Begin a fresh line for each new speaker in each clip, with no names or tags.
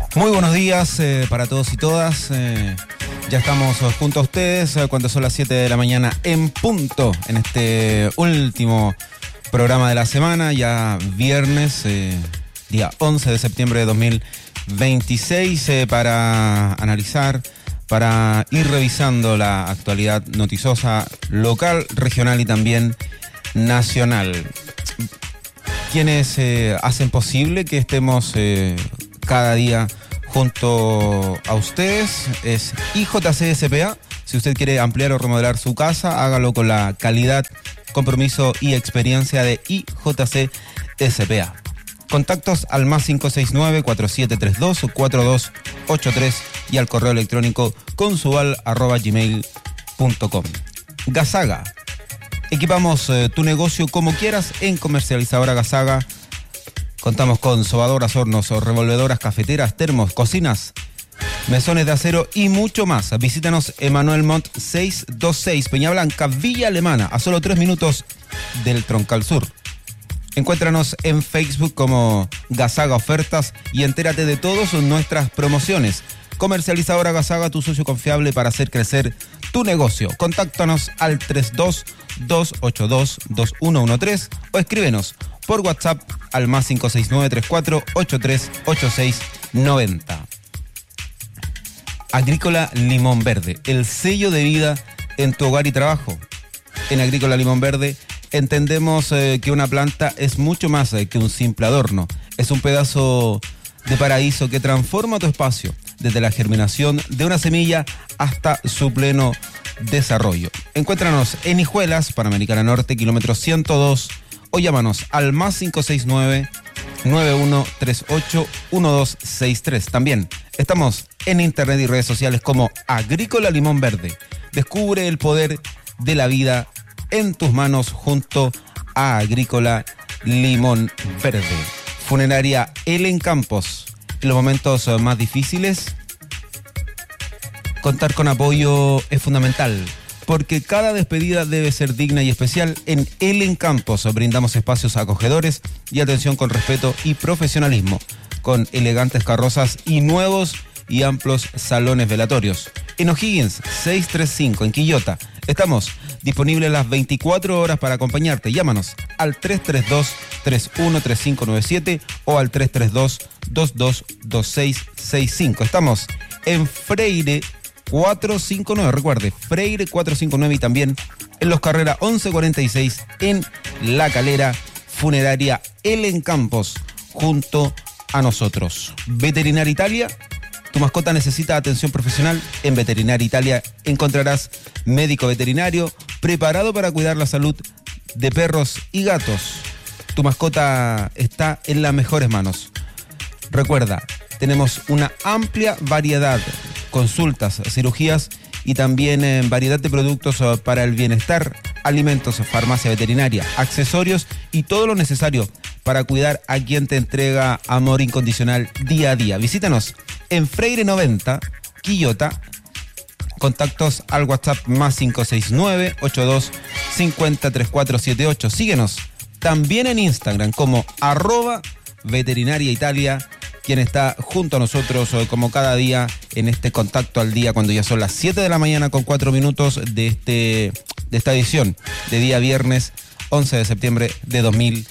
Muy buenos días para todos y todas. Ya estamos junto a ustedes cuando son las 7 de la mañana en punto, en este último programa de la semana, ya viernes, día 11 de septiembre de 2026, para analizar, para ir revisando la actualidad noticiosa local, regional y también nacional. Quienes hacen posible que estemos cada día junto a ustedes es IJC SPA. Si usted quiere ampliar o remodelar su casa, hágalo con la calidad, compromiso y experiencia de IJC SPA. Contactos al más 569-4732-4283 y al correo electrónico consual@gmail.com. Gasaga. Equipamos tu negocio como quieras en Comercializadora Gasaga. Contamos con sobadoras, hornos, revolvedoras, cafeteras, termos, cocinas, mesones de acero y mucho más. Visítanos Emanuel Montt 626, Peña Blanca, Villa Alemana, a solo 3 minutos del Troncal Sur. Encuéntranos en Facebook como Gasaga Ofertas y entérate de todas nuestras promociones. Comercializadora Gasaga, tu socio confiable para hacer crecer tu negocio. Contáctanos al 32-282-2113 o escríbenos por WhatsApp al más 569-3483-8690. Agrícola Limón Verde, el sello de vida en tu hogar y trabajo. En Agrícola Limón Verde entendemos que una planta es mucho más que un simple adorno. Es un pedazo de paraíso que transforma tu espacio, desde la germinación de una semilla hasta su pleno desarrollo. Encuéntranos en Hijuelas, Panamericana Norte, kilómetro 102, o llámanos al más 569-9138-1263. También estamos en internet y redes sociales como Agrícola Limón Verde. Descubre el poder de la vida en tus manos junto a Agrícola Limón Verde. Funeraria Elen Campos. En los momentos más difíciles, contar con apoyo es fundamental, porque cada despedida debe ser digna y especial. En Elen Campos brindamos espacios acogedores y atención con respeto y profesionalismo, con elegantes carrozas y nuevos y amplios salones velatorios. En O'Higgins 635, en Quillota, estamos disponibles las 24 horas para acompañarte. Llámanos al 332-313597 o al 332-222665. Estamos en Freire 459, recuerde, Freire 459, y también en Los Carrera 1146 en La Calera. Funeraria Elen Campos junto a nosotros. Veterinaria Italia. Tu mascota necesita atención profesional. En Veterinaria Italia encontrarás médico veterinario preparado para cuidar la salud de perros y gatos. Tu mascota está en las mejores manos. Recuerda, tenemos una amplia variedad, consultas, cirugías y también variedad de productos para el bienestar, alimentos, farmacia veterinaria, accesorios y todo lo necesario para cuidar a quien te entrega amor incondicional día a día. Visítanos en Freire 90, Quillota. Contactos al WhatsApp más 569-8250-3478. Síguenos también en Instagram como @veterinariaitalia, quien está junto a nosotros como cada día en este contacto al día, cuando ya son las 7 de la mañana con 4 minutos de esta edición de día viernes 11 de septiembre de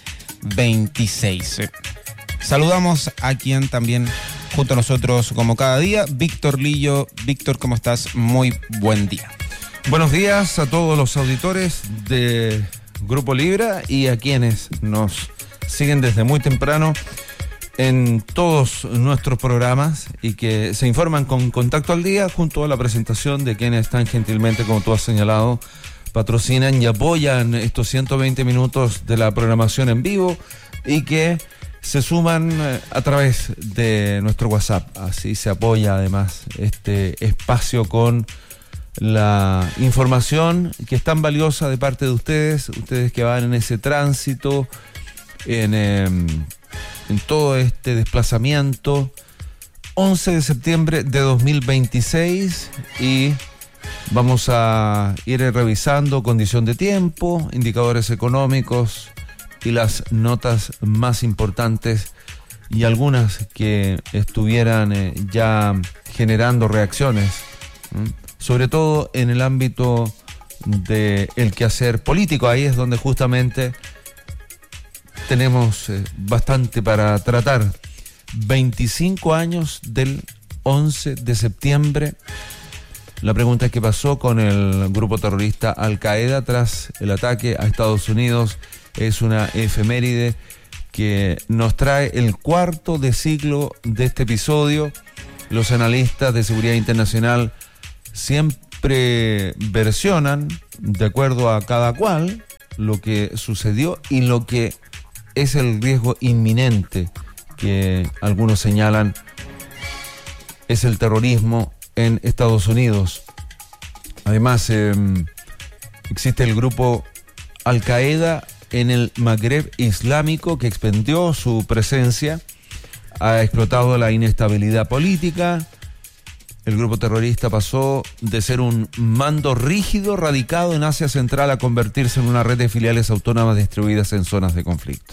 2026. Saludamos a quien también junto a nosotros como cada día, Víctor Lillo. Víctor, ¿cómo estás? Muy buen día.
Buenos días a todos los auditores de Grupo Libra y a quienes nos siguen desde muy temprano en todos nuestros programas y que se informan con Contacto al Día, junto a la presentación de quienes tan gentilmente, como tú has señalado, patrocinan y apoyan estos 120 minutos de la programación en vivo y que se suman a través de nuestro WhatsApp. Así se apoya además este espacio con la información que es tan valiosa de parte de ustedes que van en ese tránsito, en todo este desplazamiento. 11 de septiembre de 2026 y vamos a ir revisando condición de tiempo, indicadores económicos y las notas más importantes y algunas que estuvieran ya generando reacciones, sobre todo en el ámbito del quehacer político. Ahí es donde justamente tenemos bastante para tratar. 25 años del 11 de septiembre. La pregunta es qué pasó con el grupo terrorista Al-Qaeda tras el ataque a Estados Unidos. Es una efeméride que nos trae el cuarto de siglo de este episodio. Los analistas de seguridad internacional siempre versionan, de acuerdo a cada cual, lo que sucedió y lo que es el riesgo inminente que algunos señalan es el terrorismo en Estados Unidos. Además, existe el grupo Al-Qaeda en el Magreb islámico que expandió su presencia, ha explotado la inestabilidad política. El grupo terrorista pasó de ser un mando rígido radicado en Asia Central a convertirse en una red de filiales autónomas distribuidas en zonas de conflicto.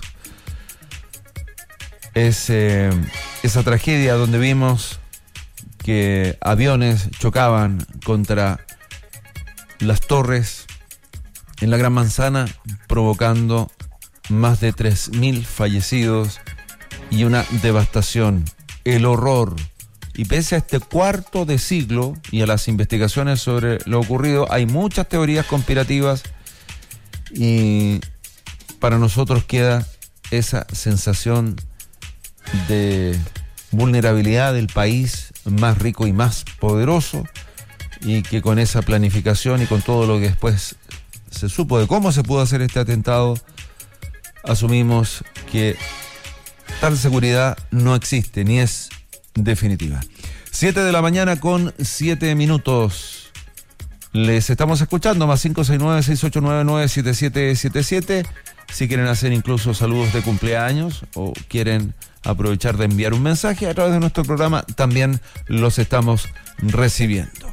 Es esa tragedia donde vimos que aviones chocaban contra las torres en la Gran Manzana, provocando más de 3.000 fallecidos y una devastación, el horror. Y pese a este cuarto de siglo y a las investigaciones sobre lo ocurrido, hay muchas teorías conspirativas y para nosotros queda esa sensación de vulnerabilidad del país más rico y más poderoso, y que con esa planificación y con todo lo que después se supo de cómo se pudo hacer este atentado, asumimos que tal seguridad no existe ni es definitiva. 7 de la mañana con 7 minutos. Les estamos escuchando, más 569-6899-7777. Si quieren hacer incluso saludos de cumpleaños o quieren aprovechar de enviar un mensaje a través de nuestro programa, también los estamos recibiendo.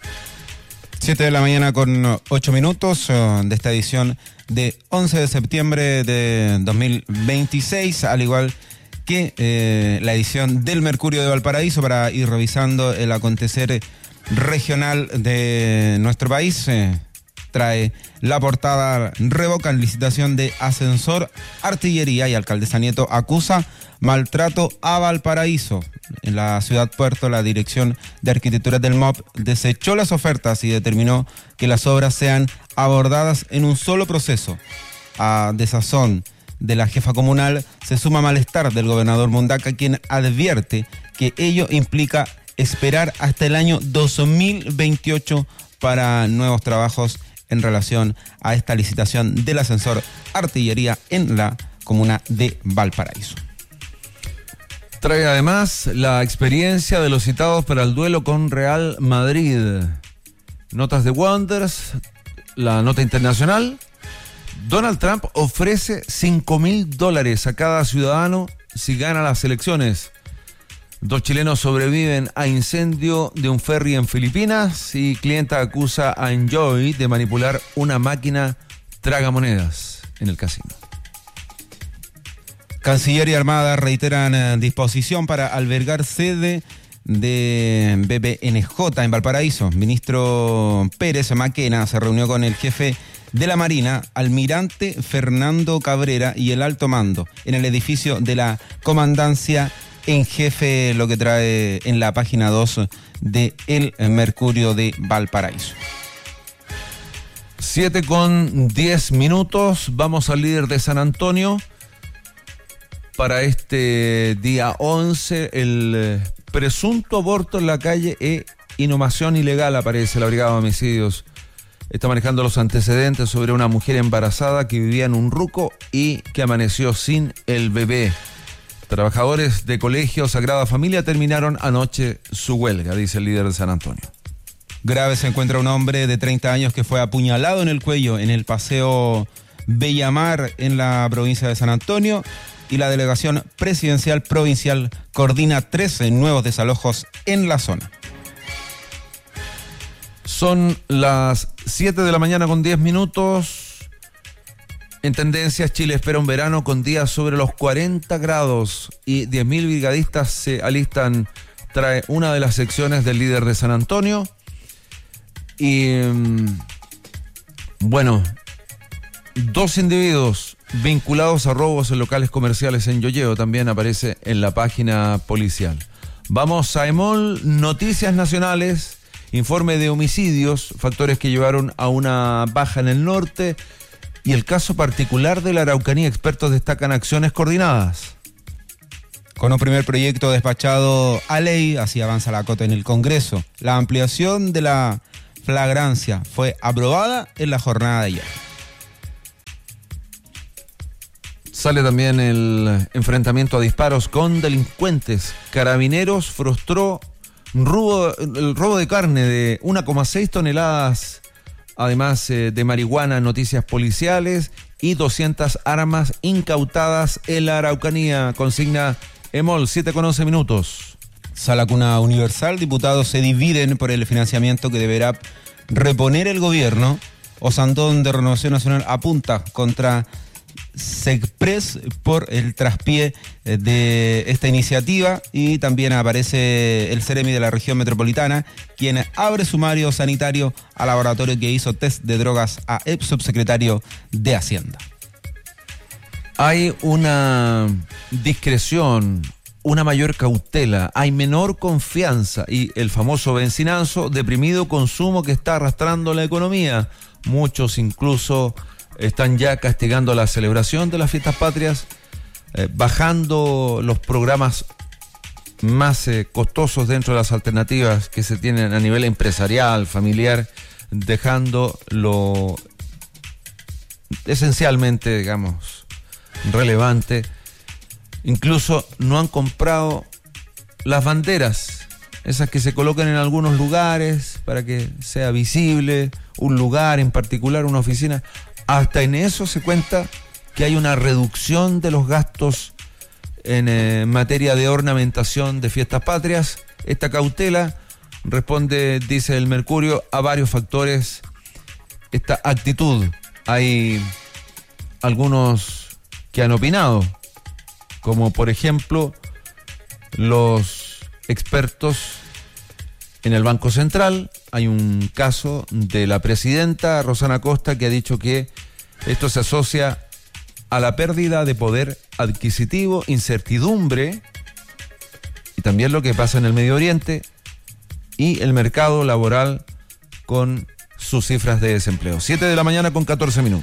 7 de la mañana con 8 minutos de esta edición de 11 de septiembre de 2026, al igual que la edición del Mercurio de Valparaíso, para ir revisando el acontecer regional de nuestro país. Trae la portada: revocan licitación de ascensor Artillería y alcaldesa Nieto acusa maltrato a Valparaíso. En la ciudad puerto, la Dirección de Arquitectura del MOP desechó las ofertas y determinó que las obras sean abordadas en un solo proceso. A desazón de la jefa comunal se suma malestar del gobernador Mundaca, quien advierte que ello implica esperar hasta el año 2028 para nuevos trabajos en relación a esta licitación del ascensor Artillería en la comuna de Valparaíso.
Trae además la experiencia de los citados para el duelo con Real Madrid. Notas de Wonders, la nota internacional. Donald Trump ofrece $5.000 a cada ciudadano si gana las elecciones. 2 chilenos sobreviven a incendio de un ferry en Filipinas y clienta acusa a Enjoy de manipular una máquina tragamonedas en el casino.
Canciller y Armada reiteran disposición para albergar sede de BPNJ en Valparaíso. Ministro Pérez Maquena se reunió con el jefe de la Marina, almirante Fernando Cabrera, y el alto mando en el edificio de la Comandancia en Jefe, lo que trae en la página 2 de El Mercurio de Valparaíso.
7 con 10 minutos. Vamos al líder de San Antonio. Para este día 11, el presunto aborto en la calle e inhumación ilegal, aparece la Brigada de Homicidios. Está manejando los antecedentes sobre una mujer embarazada que vivía en un ruco y que amaneció sin el bebé. Trabajadores de Colegio Sagrada Familia terminaron anoche su huelga, dice el líder de San Antonio.
Grave se encuentra un hombre de 30 años que fue apuñalado en el cuello en el Paseo Bellamar en la provincia de San Antonio, y la Delegación Presidencial Provincial coordina 13 nuevos desalojos en la zona.
Son las 7 de la mañana con 10 minutos. En tendencias, Chile espera un verano con días sobre los 40 grados y 10.000 brigadistas se alistan, trae una de las secciones del líder de San Antonio. Y bueno, 2 individuos vinculados a robos en locales comerciales en Yoyeo también aparece en la página policial. Vamos a EMOL, noticias nacionales, informe de homicidios, factores que llevaron a una baja en el norte y el caso particular de la Araucanía. Expertos destacan acciones coordinadas.
Con un primer proyecto despachado a ley, así avanza la cota en el Congreso. La ampliación de la flagrancia fue aprobada en la jornada de ayer.
Sale también el enfrentamiento a disparos con delincuentes. Carabineros frustró el robo de carne de 1,6 toneladas, además de marihuana, noticias policiales y 200 armas incautadas en la Araucanía. Consigna EMOL, 7:11 minutos.
Sala Cuna Universal, diputados se dividen por el financiamiento que deberá reponer el gobierno. Osandón de Renovación Nacional apunta contra Segpres por el traspié de esta iniciativa, y también aparece el Ceremi de la región metropolitana, quien abre sumario sanitario al laboratorio que hizo test de drogas a ex subsecretario de Hacienda.
Hay una discreción, una mayor cautela, hay menor confianza y el famoso bencinanzo, deprimido consumo que está arrastrando la economía. Muchos incluso están ya castigando la celebración de las fiestas patrias, bajando los programas más costosos dentro de las alternativas que se tienen a nivel empresarial, familiar, dejando lo esencialmente, digamos, relevante. Incluso no han comprado las banderas, esas que se colocan en algunos lugares para que sea visible un lugar en particular, una oficina. Hasta en eso se cuenta que hay una reducción de los gastos en materia de ornamentación de fiestas patrias. Esta cautela responde, dice el Mercurio, a varios factores. Esta actitud, hay algunos que han opinado, como por ejemplo los expertos en el Banco Central. Hay un caso de la presidenta Rosana Costa que ha dicho que esto se asocia a la pérdida de poder adquisitivo, incertidumbre y también lo que pasa en el Medio Oriente y el mercado laboral con sus cifras de desempleo. 7:14 a.m.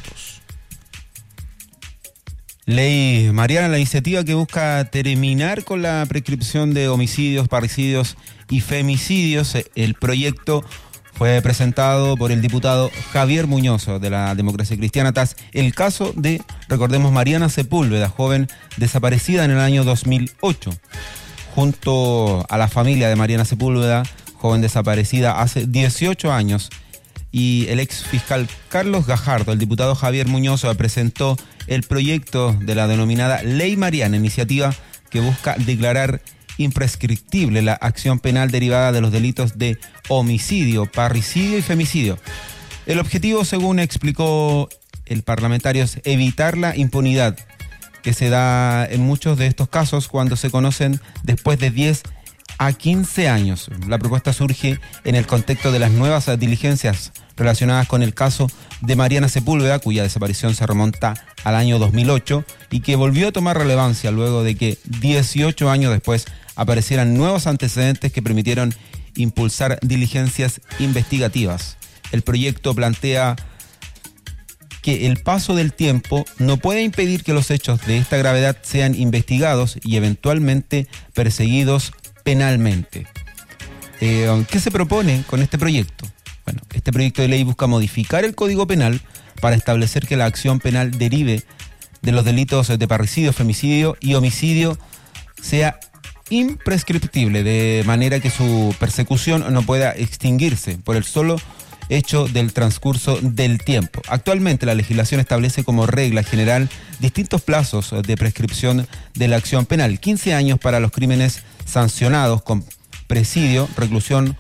Ley Mariana, la iniciativa que busca terminar con la prescripción de homicidios, parricidios y femicidios. El proyecto fue presentado por el diputado Javier Muñoz de la Democracia Cristiana tras el caso de, recordemos, Mariana Sepúlveda, joven desaparecida en el año 2008. Junto a la familia de Mariana Sepúlveda, joven desaparecida hace 18 años, y el ex fiscal Carlos Gajardo, el diputado Javier Muñoz presentó el proyecto de la denominada Ley Mariana, iniciativa que busca declarar imprescriptible la acción penal derivada de los delitos de homicidio, parricidio y femicidio. El objetivo, según explicó el parlamentario, es evitar la impunidad que se da en muchos de estos casos cuando se conocen después de 10 a 15 años. La propuesta surge en el contexto de las nuevas diligencias relacionadas con el caso de Mariana Sepúlveda, cuya desaparición se remonta al año 2008 y que volvió a tomar relevancia luego de que 18 años después aparecieran nuevos antecedentes que permitieron impulsar diligencias investigativas. El proyecto plantea que el paso del tiempo no puede impedir que los hechos de esta gravedad sean investigados y eventualmente perseguidos penalmente. ¿Qué se propone con este proyecto? Bueno, este proyecto de ley busca modificar el Código Penal para establecer que la acción penal derive de los delitos de parricidio, femicidio y homicidio sea imprescriptible, de manera que su persecución no pueda extinguirse por el solo hecho del transcurso del tiempo. Actualmente la legislación establece como regla general distintos plazos de prescripción de la acción penal: 15 años para los crímenes sancionados con presidio, reclusión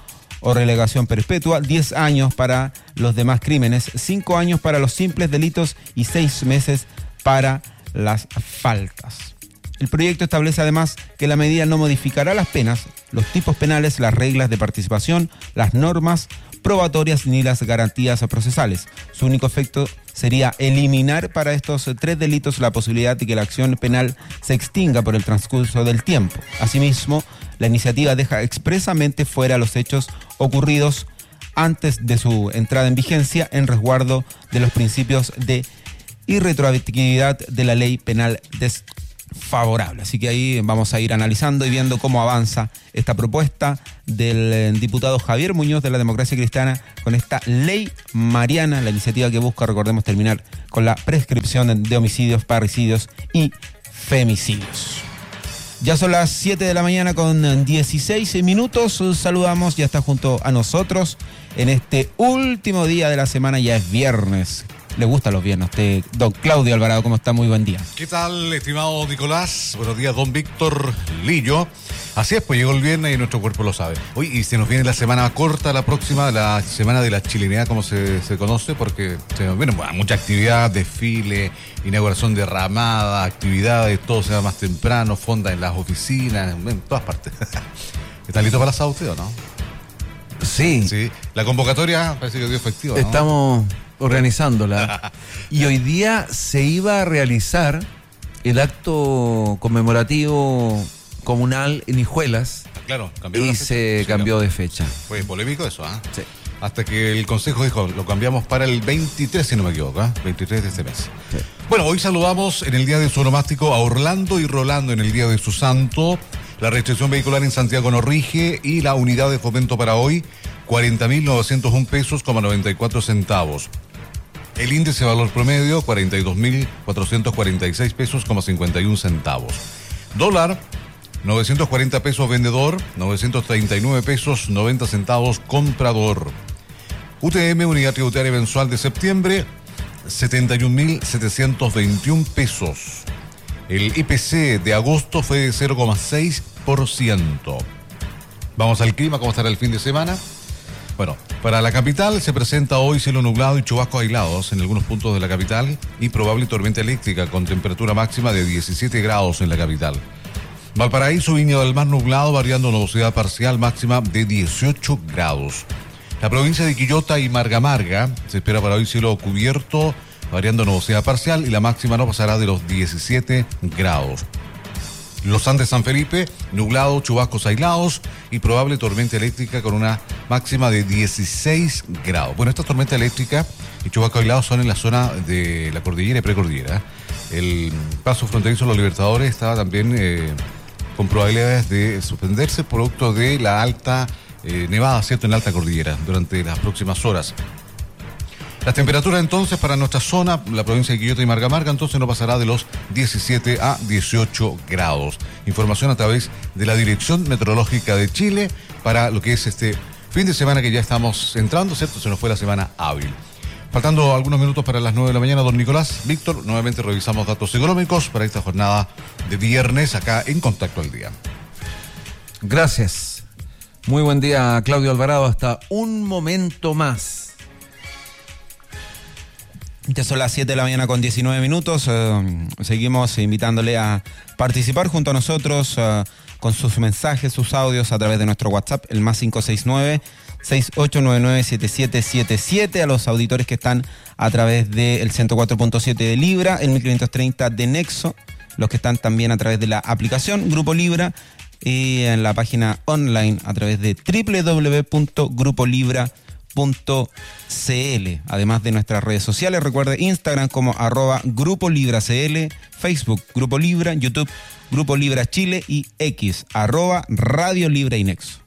o relegación perpetua, 10 años para los demás crímenes, 5 años para los simples delitos y 6 meses para las faltas. El proyecto establece además que la medida no modificará las penas, los tipos penales, las reglas de participación, las normas probatorias ni las garantías procesales. Su único efecto sería eliminar para estos 3 delitos la posibilidad de que la acción penal se extinga por el transcurso del tiempo. Asimismo, la iniciativa deja expresamente fuera los hechos ocurridos antes de su entrada en vigencia en resguardo de los principios de irretroactividad de la ley penal desfavorable. Así que ahí vamos a ir analizando y viendo cómo avanza esta propuesta del diputado Javier Muñoz de la Democracia Cristiana con esta ley mariana, la iniciativa que busca, recordemos, terminar con la prescripción de homicidios, parricidios y femicidios. Ya son las 7 de la mañana con 16 minutos. Saludamos, ya está junto a nosotros en este último día de la semana, ya es viernes. Le gustan los viernes a usted, don Claudio Alvarado, ¿cómo está? Muy buen día.
¿Qué tal, estimado Nicolás? Buenos días, don Víctor Lillo. Así es, pues llegó el viernes y nuestro cuerpo lo sabe. Hoy y se nos viene la semana corta, la próxima, la semana de la chilenidad, como se conoce, porque se nos viene mucha actividad, desfile, inauguración de ramada, actividades, todo se va más temprano, fonda en las oficinas, en todas partes. ¿Está listo para la sábado usted o no?
Sí.
Sí. La convocatoria parece que dio efectivo, ¿no?
Estamos organizándola. Y hoy día se iba a realizar el acto conmemorativo comunal en Hijuelas.
Claro,
y se cambió de fecha.
Fue polémico eso, ¿ah?
Sí.
Hasta que el Consejo dijo, lo cambiamos para el 23, si no me equivoco, ¿eh? 23 de este mes.
Sí.
Bueno, hoy saludamos en el Día de su Onomástico a Orlando y Rolando en el Día de su Santo. La restricción vehicular en Santiago no rige y la unidad de fomento para hoy, 40.901 pesos, 94 centavos. El índice de valor promedio, 42.446 pesos, 51 centavos. Dólar, 940 pesos vendedor, 939 pesos, 90 centavos comprador. UTM, unidad tributaria mensual de septiembre, 71.721 pesos. El IPC de agosto fue de 0,6%. Vamos al clima, ¿cómo estará el fin de semana? Bueno, para la capital se presenta hoy cielo nublado y chubascos aislados en algunos puntos de la capital y probable tormenta eléctrica con temperatura máxima de 17 grados en la capital. Valparaíso, Viña del Mar nublado, variando nubosidad parcial máxima de 18 grados. La provincia de Quillota y Marga Marga se espera para hoy cielo cubierto, variando nubosidad parcial y la máxima no pasará de los 17 grados. Los Andes San Felipe, nublado, chubascos aislados y probable tormenta eléctrica con una máxima de 16 grados. Bueno, estas tormentas eléctricas y chubascos aislados son en la zona de la cordillera y precordillera. El paso fronterizo de los Libertadores estaba también con probabilidades de suspenderse producto de la alta nevada, ¿cierto?, en la alta cordillera durante las próximas horas. Las temperaturas entonces para nuestra zona, la provincia de Quillota y Marga Marga, entonces no pasará de los 17 a 18 grados. Información a través de la Dirección Meteorológica de Chile para lo que es este fin de semana que ya estamos entrando, ¿cierto? Se nos fue la semana hábil. Faltando algunos minutos para las 9 de la mañana, don Nicolás, Víctor, nuevamente revisamos datos económicos para esta jornada de viernes acá en Contacto al Día.
Gracias. Muy buen día, Claudio Alvarado. Hasta un momento más.
Ya son las 7 de la mañana con 19 minutos. Seguimos invitándole a participar junto a nosotros con sus mensajes, sus audios a través de nuestro WhatsApp, el más 569-6899-7777. A los auditores que están a través del 104.7 de Libra, el 1530 de Nexo, los que están también a través de la aplicación Grupo Libra y en la página online a través de www.grupolibra.cl. Además de nuestras redes sociales, recuerde Instagram como @GrupoLibraCL, Facebook Grupo Libra, YouTube Grupo Libra Chile y X @Radio Libra y Nexo.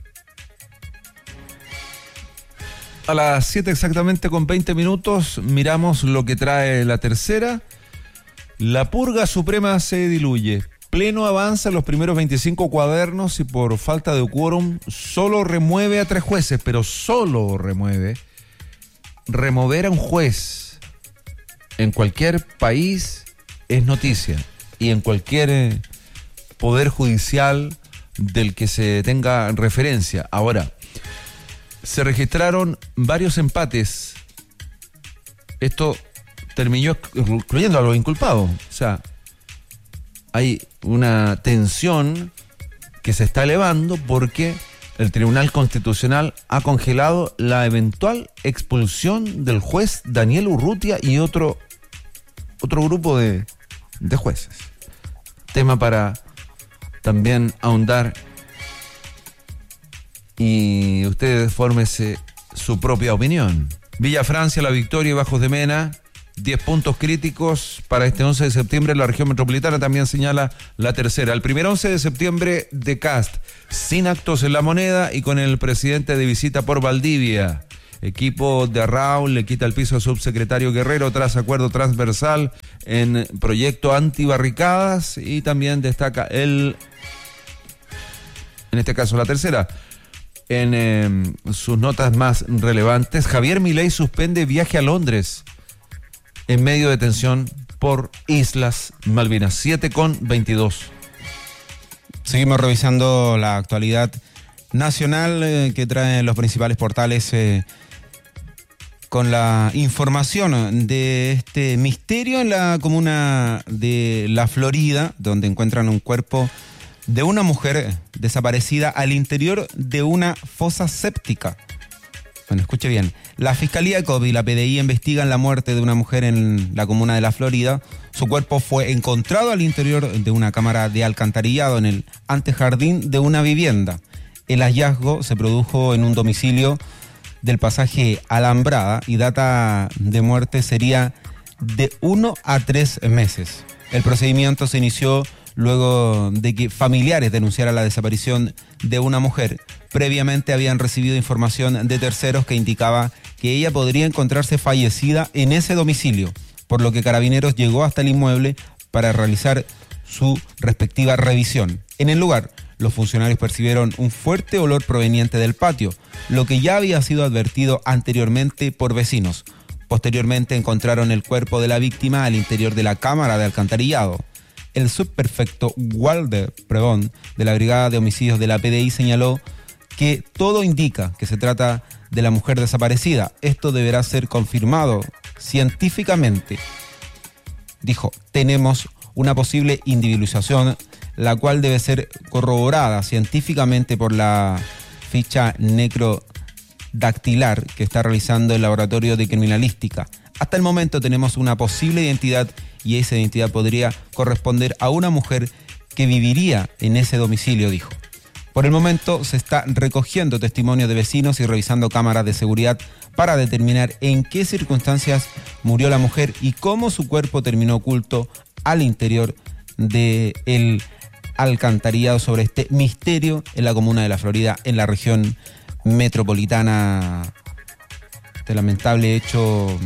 A las 7 exactamente con 20 minutos miramos lo que trae la tercera. La purga suprema se diluye. Pleno avanza en los primeros 25 cuadernos y por falta de quórum solo remueve a 3 jueces, pero solo remueve. Remover a un juez en cualquier país es noticia y en cualquier poder judicial del que se tenga referencia. Ahora, se registraron varios empates. Esto terminó excluyendo a los inculpados. O sea, hay una tensión que se está elevando porque el Tribunal Constitucional ha congelado la eventual expulsión del juez Daniel Urrutia y otro grupo de jueces. Tema para también ahondar, y ustedes fórmese su propia opinión. Villa Francia, La Victoria y Bajos de Mena, 10 puntos críticos para este 11 de septiembre. La región metropolitana también señala la tercera. El primer 11 de septiembre de Cast, sin actos en La Moneda y con el presidente de visita por Valdivia. Equipo de Raúl le quita el piso al subsecretario Guerrero tras acuerdo transversal en proyecto antibarricadas, y también destaca en este caso la tercera. En sus notas más relevantes, Javier Milei suspende viaje a Londres en medio de tensión por Islas Malvinas. 7:22.
Seguimos revisando la actualidad nacional que traen los principales portales con la información de este misterio en la comuna de La Florida, donde encuentran un cuerpo de una mujer desaparecida al interior de una fosa séptica. Bueno, escuche bien. La Fiscalía COVID y la PDI investigan la muerte de una mujer en la comuna de La Florida. Su cuerpo fue encontrado al interior de una cámara de alcantarillado en el antejardín de una vivienda. El hallazgo se produjo en un domicilio del pasaje Alambrada y data de muerte sería de 1 a 3 meses. El procedimiento se inició luego de que familiares denunciaran la desaparición de una mujer. Previamente habían recibido información de terceros que indicaba que ella podría encontrarse fallecida en ese domicilio, por lo que Carabineros llegó hasta el inmueble para realizar su respectiva revisión. En el lugar, los funcionarios percibieron un fuerte olor proveniente del patio, lo que ya había sido advertido anteriormente por vecinos. Posteriormente encontraron el cuerpo de la víctima al interior de la cámara de alcantarillado. El subprefecto Walter Prebón de la Brigada de Homicidios de la PDI señaló que todo indica que se trata de la mujer desaparecida. Esto deberá ser confirmado científicamente. Dijo, tenemos una posible individualización, la cual debe ser corroborada científicamente por la ficha necrodactilar que está realizando el Laboratorio de Criminalística. Hasta el momento tenemos una posible identidad y esa identidad podría corresponder a una mujer que viviría en ese domicilio, dijo. Por el momento se está recogiendo testimonios de vecinos y revisando cámaras de seguridad para determinar en qué circunstancias murió la mujer y cómo su cuerpo terminó oculto al interior del alcantarillado sobre este misterio en la comuna de La Florida, en la región metropolitana. Este lamentable hecho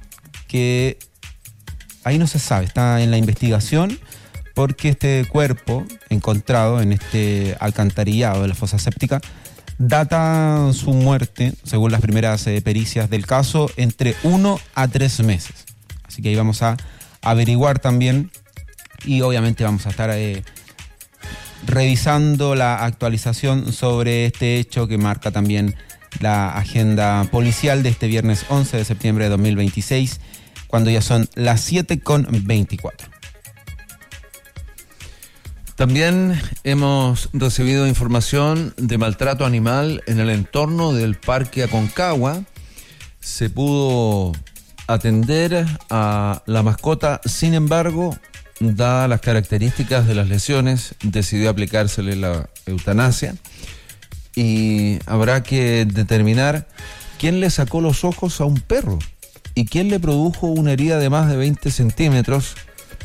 que ahí no se sabe, está en la investigación, porque este cuerpo encontrado en este alcantarillado de la fosa séptica data su muerte, según las primeras pericias del caso, entre 1 a 3 meses. Así que ahí vamos a averiguar también y obviamente vamos a estar revisando la actualización sobre este hecho que marca también la agenda policial de este viernes 11 de septiembre de 2026, cuando ya son las 7:24.
También hemos recibido información de maltrato animal en el entorno del Parque Aconcagua. Se pudo atender a la mascota, sin embargo, dadas las características de las lesiones, decidió aplicársele la eutanasia y habrá que determinar quién le sacó los ojos a un perro y quién le produjo una herida de más de 20 centímetros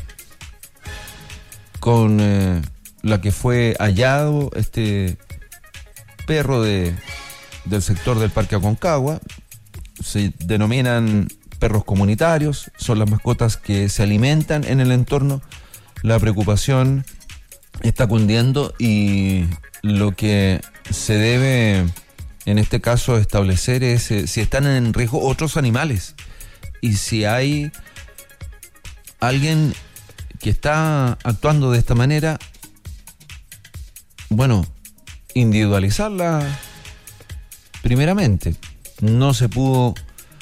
con la que fue hallado este perro del sector del Parque Aconcagua. Se denominan perros comunitarios, son las mascotas que se alimentan en el entorno. La preocupación está cundiendo y lo que se debe en este caso establecer es si están en riesgo otros animales y si hay alguien que está actuando de esta manera, bueno, individualizar primeramente, no se pudo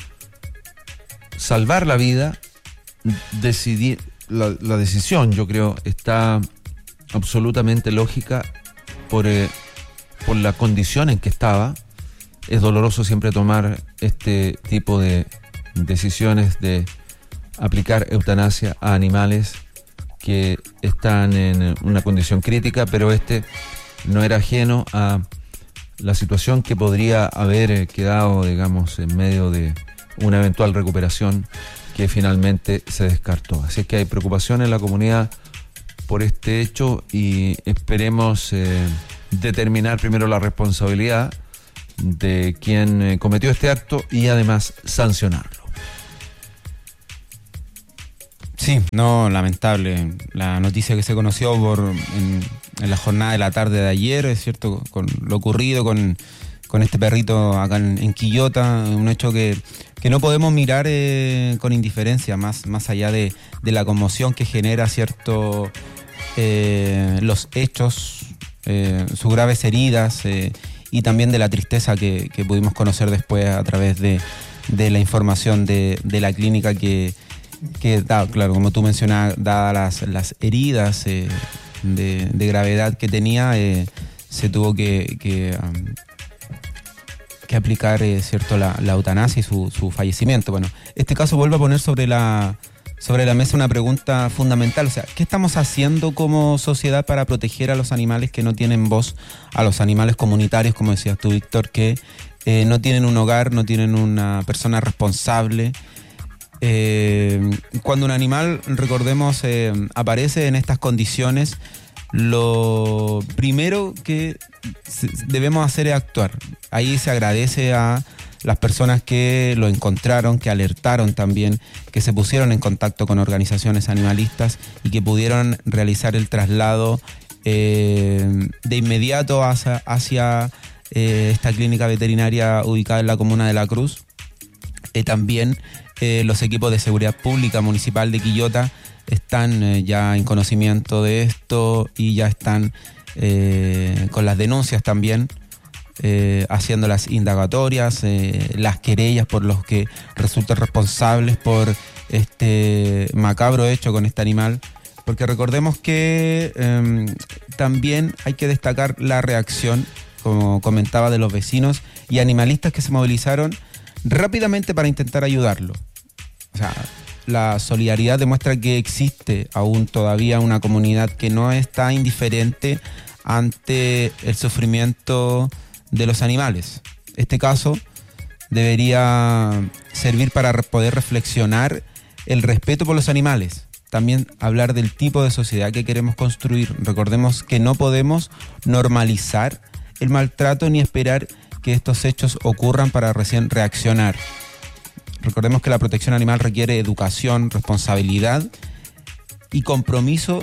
salvar la vida. Decidir, la decisión, yo creo, está absolutamente lógica por la condición en que estaba. Es doloroso siempre tomar este tipo de decisiones de aplicar eutanasia a animales que están en una condición crítica, pero no era ajeno a la situación que podría haber quedado, digamos, en medio de una eventual recuperación que finalmente se descartó. Así es que hay preocupación en la comunidad por este hecho y esperemos determinar primero la responsabilidad de quien cometió este acto y además sancionarlo.
Sí, no, lamentable. La noticia que se conoció en la jornada de la tarde de ayer, es cierto, con lo ocurrido con este perrito acá en Quillota, un hecho que no podemos mirar con indiferencia, más allá de la conmoción que genera, cierto, los hechos, sus graves heridas, y también de la tristeza que pudimos conocer después a través de la información de la clínica que claro, como tú mencionabas, dadas las heridas de gravedad que tenía, se tuvo que aplicar, cierto, la eutanasia y su fallecimiento. Bueno, este caso vuelve a poner sobre la mesa una pregunta fundamental. O sea, ¿qué estamos haciendo como sociedad para proteger a los animales que no tienen voz, a los animales comunitarios, como decías tú, Víctor, que no tienen un hogar, no tienen una persona responsable? Cuando un animal, recordemos, aparece en estas condiciones, lo primero que debemos hacer es actuar. Ahí se agradece a las personas que lo encontraron, que alertaron también, que se pusieron en contacto con organizaciones animalistas y que pudieron realizar el traslado de inmediato hacia esta clínica veterinaria ubicada en la comuna de La Cruz. También los equipos de seguridad pública municipal de Quillota están ya en conocimiento de esto y ya están con las denuncias también, haciendo las indagatorias, las querellas por los que resultan responsables por este macabro hecho con este animal. Porque recordemos que también hay que destacar la reacción, como comentaba, de los vecinos y animalistas que se movilizaron rápidamente para intentar ayudarlo. O sea, la solidaridad demuestra que existe aún todavía una comunidad que no está indiferente ante el sufrimiento de los animales. Este caso debería servir para poder reflexionar el respeto por los animales. También hablar del tipo de sociedad que queremos construir. Recordemos que no podemos normalizar el maltrato ni esperar que estos hechos ocurran para recién reaccionar. Recordemos que la protección animal requiere educación, responsabilidad y compromiso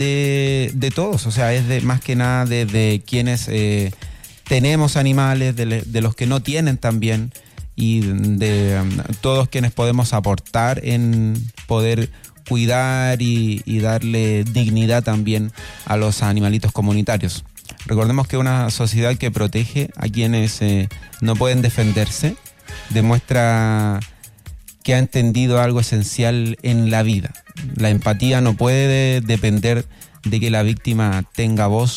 de todos. O sea, es más que nada de quienes tenemos animales, de los que no tienen también, y de todos quienes podemos aportar en poder cuidar y darle dignidad también a los animalitos comunitarios. Recordemos que una sociedad que protege a quienes no pueden defenderse demuestra que ha entendido algo esencial en la vida. La empatía no puede depender de que la víctima tenga voz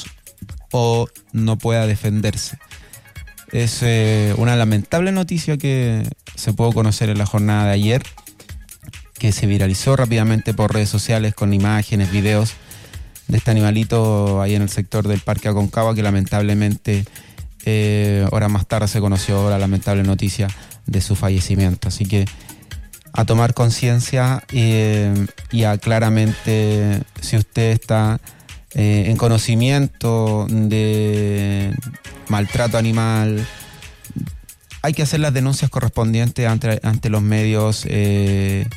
o no pueda defenderse. Es una lamentable noticia que se pudo conocer en la jornada de ayer, que se viralizó rápidamente por redes sociales con imágenes, videos de este animalito ahí en el sector del Parque Aconcagua, que lamentablemente horas más tarde se conoció la lamentable noticia de su fallecimiento. Así que a tomar conciencia y a claramente, si usted está en conocimiento de maltrato animal, hay que hacer las denuncias correspondientes ante los medios que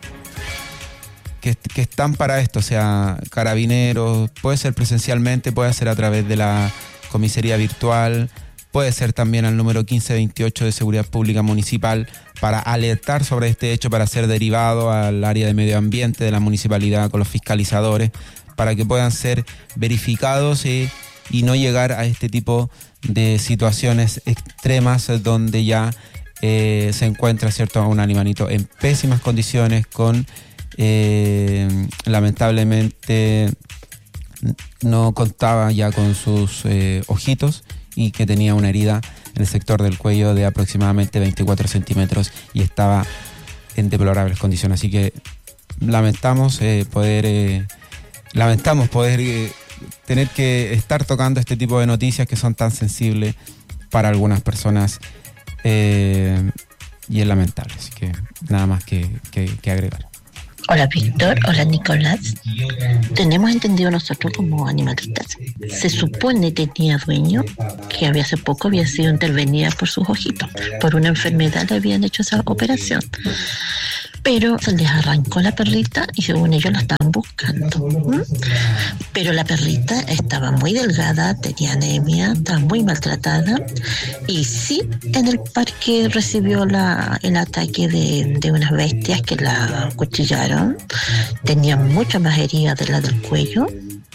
están para esto, o sea, Carabineros, puede ser presencialmente, puede ser a través de la comisaría virtual, puede ser también al número 1528 de Seguridad Pública Municipal para alertar sobre este hecho, para ser derivado al área de medio ambiente de la municipalidad con los fiscalizadores, para que puedan ser verificados y y no llegar a este tipo de situaciones extremas donde ya se encuentra, ¿cierto?, un animalito en pésimas condiciones con lamentablemente no contaba ya con sus ojitos y que tenía una herida en el sector del cuello de aproximadamente 24 centímetros y estaba en deplorables condiciones. Así que lamentamos poder tener que estar tocando este tipo de noticias que son tan sensibles para algunas personas y es lamentable. Así que nada más que agregar.
Hola Víctor, hola Nicolás. Tenemos entendido nosotros como animalistas, se supone tenía dueño que hace poco había sido intervenida por sus ojitos. Por una enfermedad le habían hecho esa operación. Pero se les arrancó la perrita y según ellos la estaban buscando. Pero la perrita estaba muy delgada, tenía anemia, estaba muy maltratada y sí, en el parque recibió el ataque de unas bestias que la acuchillaron. Tenía mucha más heridas de la del cuello.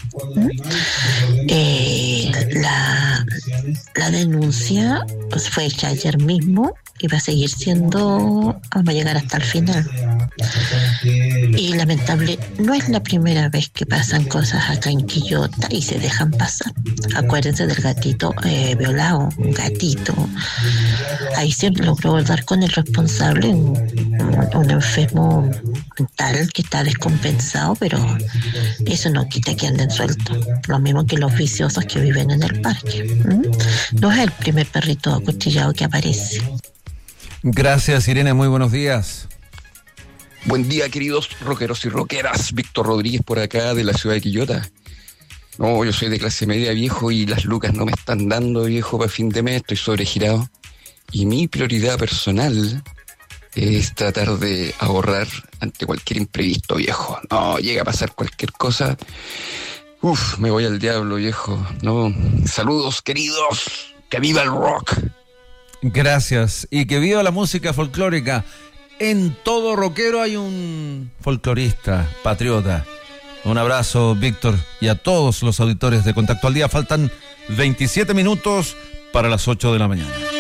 La denuncia pues, fue hecha ayer mismo y va a seguir siendo, vamos a llegar hasta el final. Y lamentable, no es la primera vez que pasan cosas acá en Quillota y se dejan pasar. Acuérdense del gatito violado, un gatito. Ahí se logró dar con el responsable, un enfermo mental que está descompensado, pero eso no quita que anden sueltos. Lo mismo que los viciosos que viven en el parque. No es el primer perrito acuchillado que aparece.
Gracias, Irene, muy buenos días.
Buen día, queridos rockeros y rockeras. Víctor Rodríguez por acá de la ciudad de Quillota. No, yo soy de clase media, viejo, y las lucas no me están dando, viejo, para fin de mes, estoy sobregirado. Y mi prioridad personal es tratar de ahorrar ante cualquier imprevisto, viejo. No, llega a pasar cualquier cosa. Me voy al diablo, viejo. No, saludos, queridos. Que viva el rock.
Gracias. Y que viva la música folclórica. En todo rockero hay un folclorista, patriota. Un abrazo, Víctor, y a todos los auditores de Contacto al Día. Faltan 27 minutos para las 8 de la mañana.